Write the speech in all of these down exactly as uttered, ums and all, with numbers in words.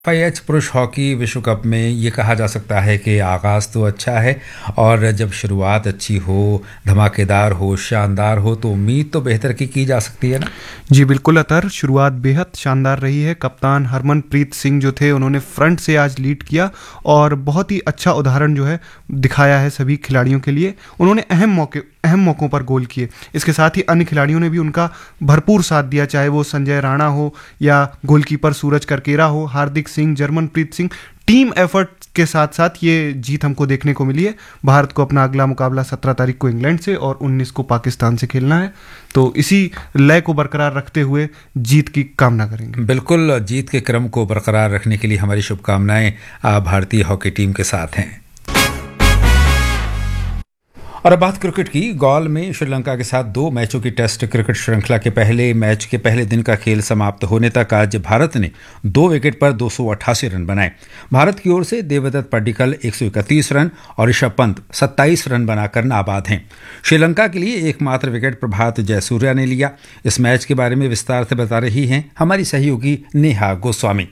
F पुरुष hockey विश्व cup में ये कहा जा सकता है कि आगाज़ तो अच्छा है और जब शुरुआत अच्छी हो, धमाकेदार हो, शानदार हो तो उम्मीद तो बेहतर की की जा सकती है ना। जी बिल्कुल अतर, शुरुआत बेहद शानदार रही है। कप्तान हरमनप्रीत सिंह जो थे उन्होंने फ्रंट से आज लीड किया और बहुत ही अच्छा उदाहरण जो है दिखाया है सभी खिलाड़ियों के लिए। उन्होंने अहम मौके अहम मौक़ों पर गोल किए। इसके साथ ही अन्य खिलाड़ियों ने भी उनका भरपूर साथ दिया, चाहे वो संजय राणा हो या गोलकीपर सूरज करकेरा हो, हार्दिक सिंह, जर्मनप्रीत सिंह। टीम एफर्ट के साथ साथ ये जीत हमको देखने को मिली है। भारत को अपना अगला मुकाबला सत्रह तारीख को इंग्लैंड से और उन्नीस को पाकिस्तान से खेलना है, तो इसी लय को बरकरार रखते हुए जीत की कामना करेंगे। बिल्कुल, जीत के क्रम को बरकरार रखने के लिए हमारी शुभकामनाएं भारतीय हॉकी टीम के साथ हैं। और अब बात क्रिकेट की। गॉल में श्रीलंका के साथ दो मैचों की टेस्ट क्रिकेट श्रृंखला के पहले मैच के पहले दिन का खेल समाप्त होने तक आज भारत ने दो विकेट पर दो सौ अट्ठासी रन बनाए। भारत की ओर से देवदत्त पड्डीकल एक सौ इकतीस रन और ऋषभ पंत सत्ताईस रन बनाकर नाबाद हैं। श्रीलंका के लिए एकमात्र विकेट प्रभात जयसूर्या ने लिया। इस मैच के बारे में विस्तार से बता रही हैं हमारी सहयोगी नेहा गोस्वामी।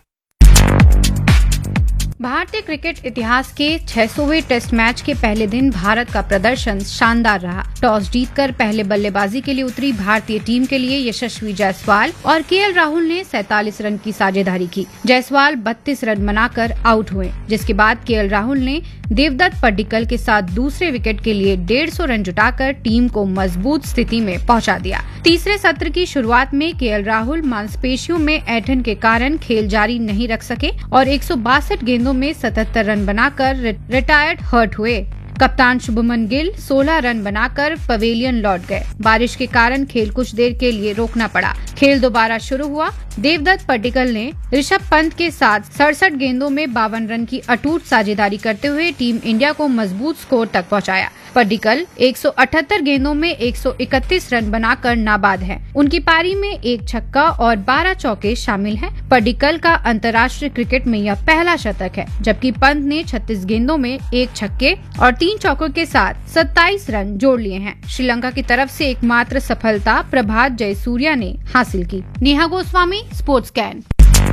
भारतीय क्रिकेट इतिहास के छह सौवें टेस्ट मैच के पहले दिन भारत का प्रदर्शन शानदार रहा। टॉस जीतकर पहले बल्लेबाजी के लिए उतरी भारतीय टीम के लिए यशस्वी जायसवाल और केएल राहुल ने सैंतालीस रन की साझेदारी की। जायसवाल बत्तीस रन बनाकर आउट हुए, जिसके बाद केएल राहुल ने देवदत्त पड्डीकल के साथ दूसरे विकेट के लिए डेढ़ सौ रन जुटाकर टीम को मजबूत स्थिति में पहुंचा दिया। तीसरे सत्र की शुरुआत में केएल राहुल मांसपेशियों में ऐंठन के कारण खेल जारी नहीं रख सके और एक सौ बासठ गेंदों में सतहत्तर रन बनाकर रिटायर्ड हर्ट हुए। कप्तान शुभमन गिल सोलह रन बनाकर पवेलियन लौट गए। बारिश के कारण खेल कुछ देर के लिए रोकना पड़ा। खेल दोबारा शुरू हुआ। देवदत्त पड्डीकल ने ऋषभ पंत के साथ सड़सठ गेंदों में बावन रन की अटूट साझेदारी करते हुए टीम इंडिया को मजबूत स्कोर तक पहुंचाया। पड्डीकल एक सौ अठहत्तर गेंदों में एक सौ इकतीस रन बनाकर नाबाद हैं। उनकी पारी में एक छक्का और बारह चौके शामिल हैं। पड्डीकल का अंतर्राष्ट्रीय क्रिकेट में यह पहला शतक है, जबकि पंत ने छत्तीस गेंदों में एक छक्के और तीन चौकों के साथ सत्ताईस रन जोड़ लिए हैं। श्रीलंका की तरफ से एकमात्र सफलता प्रभात जयसूर्या ने हासिल की। Neha Goswami, sports can.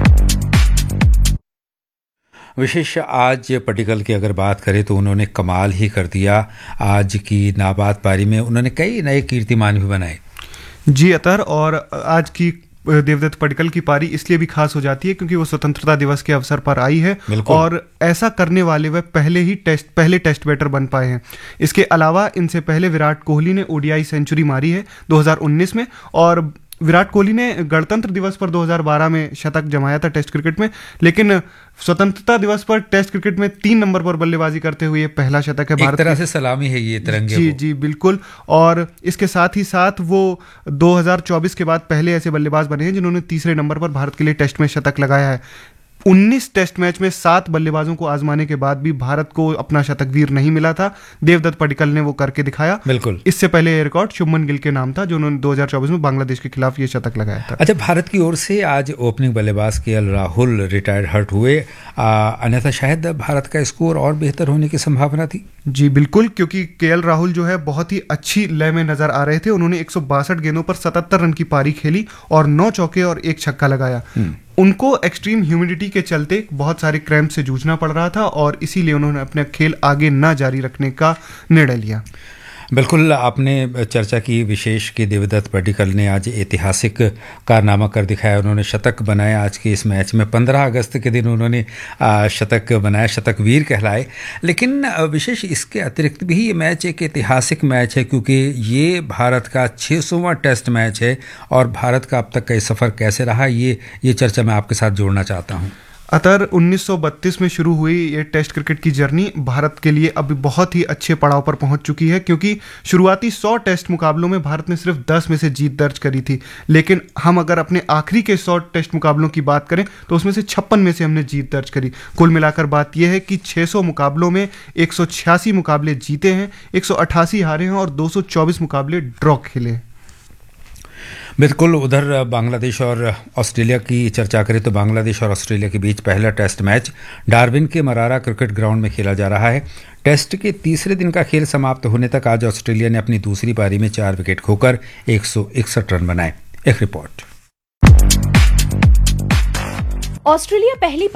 विशेष आज पड्डीकल की अगर बात करें तो उन्होंने कमाल ही कर दिया। आज की नाबाद पारी में उन्होंने कई नए कीर्तिमान भी बनाए। जी अतर, और आज की देवदत्त पड्डीकल की पारी इसलिए भी खास हो जाती है क्योंकि वो स्वतंत्रता दिवस के अवसर पर आई है और ऐसा करने वाले वह पहले ही टेस्ट पहले टेस्ट बैटर बन पाए हैं। इसके अलावा इनसे पहले विराट कोहली ने ओडीआई सेंचुरी मारी है दो हज़ार उन्नीस में, और विराट कोहली ने गणतंत्र दिवस पर दो हज़ार बारह में शतक जमाया था टेस्ट क्रिकेट में, लेकिन स्वतंत्रता दिवस पर टेस्ट क्रिकेट में तीन नंबर पर बल्लेबाजी करते हुए पहला शतक है भारत। एक तरह से सलामी है ये तिरंगे। जी जी बिल्कुल। और इसके साथ ही साथ वो दो हज़ार चौबीस के बाद पहले ऐसे बल्लेबाज बने हैं जिन्होंने तीसरे नंबर पर भारत के लिए टेस्ट में शतक लगाया है। उन्नीस टेस्ट मैच में सात बल्लेबाजों को आजमाने के बाद भी भारत को अपना शतक वीर नहीं मिला था। देवदत्त पड्डीकल ने वो करके दिखाया। बिल्कुल। इससे पहले ये रिकॉर्ड शुभमन गिल के नाम था, जो उन्होंने दो हज़ार चौबीस में बांग्लादेश के खिलाफ ये शतक लगाया था। अच्छा, भारत की ओर से आज ओपनिंग बल्लेबाज केएल राहुल रिटायर्ड हर्ट हुए, अन्यथा शायद भारत का स्कोर और बेहतर होने की संभावना थी। जी बिल्कुल, क्योंकि केएल राहुल जो है बहुत ही अच्छी लय में नजर आ रहे थे। उन्होंने एक सौ बासठ गेंदों पर सतहत्तर रन की पारी खेली और नौ चौके और एक छक्का लगाया। उनको एक्सट्रीम ह्यूमिडिटी के चलते बहुत सारे क्रैम्प से जूझना पड़ रहा था और इसीलिए उन्होंने अपना खेल आगे ना जारी रखने का निर्णय लिया। बिल्कुल, आपने चर्चा की विशेष कि देवदत्त पड्डीकल ने आज ऐतिहासिक कारनामा कर दिखाया। उन्होंने शतक बनाया आज के इस मैच में। पंद्रह अगस्त के दिन उन्होंने शतक बनाया, शतक वीर कहलाए। लेकिन विशेष इसके अतिरिक्त भी ये मैच एक ऐतिहासिक मैच है क्योंकि ये भारत का छह सौवां टेस्ट मैच है और भारत का अब तक का सफ़र कैसे रहा ये ये चर्चा मैं आपके साथ जोड़ना चाहता हूँ। अतर, उन्नीस सौ बत्तीस में शुरू हुई ये टेस्ट क्रिकेट की जर्नी भारत के लिए अभी बहुत ही अच्छे पड़ाव पर पहुंच चुकी है, क्योंकि शुरुआती सौ टेस्ट मुकाबलों में भारत ने सिर्फ दस में से जीत दर्ज करी थी। लेकिन हम अगर अपने आखिरी के सौ टेस्ट मुकाबलों की बात करें तो उसमें से छप्पन में से हमने जीत दर्ज करी। कुल मिलाकर बात यह है कि छह सौ मुकाबलों में एक सौ छियासी मुकाबले जीते हैं, एक सौ अट्ठासी हारे हैं और दो सौ चौबीस मुकाबले ड्रॉ खेले हैं। बिल्कुल। उधर बांग्लादेश और ऑस्ट्रेलिया की चर्चा करें तो बांग्लादेश और ऑस्ट्रेलिया के बीच पहला टेस्ट मैच डार्विन के मरारा क्रिकेट ग्राउंड में खेला जा रहा है। टेस्ट के तीसरे दिन का खेल समाप्त होने तक आज ऑस्ट्रेलिया ने अपनी दूसरी पारी में चार विकेट खोकर एक सौ इकसठ रन बनाए। एक रिपोर्ट। ऑस्ट्रेलिया पहली